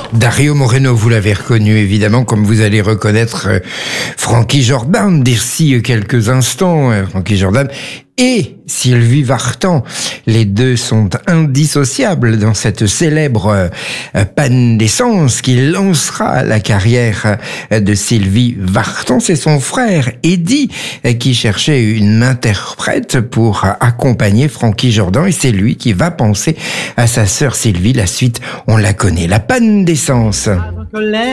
Dario Moreno, vous l'avez reconnu évidemment, comme vous allez reconnaître Frankie Jordan d'ici quelques instants. Frankie Jordan et Sylvie Vartan, les deux sont indissociables dans cette célèbre panne d'essence qui lancera la carrière de Sylvie Vartan. C'est son frère Eddie qui cherchait une interprète pour accompagner Frankie Jordan et c'est lui qui va penser à sa sœur Sylvie. La suite, on la connaît. La panne d'essence.